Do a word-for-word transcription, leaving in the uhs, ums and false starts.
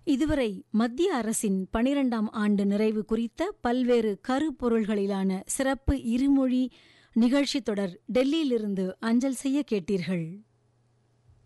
இதுவரை மத்திய அரசின் பனிரெண்டாம் ஆண்டு நிறைவு குறித்த பல்வேறு கருப்பொருள்களிலான சிறப்பு இருமொழி நிகழ்ச்சி தொடர் டெல்லியிலிருந்து அஞ்சல் செய்ய கேட்டீர்கள்.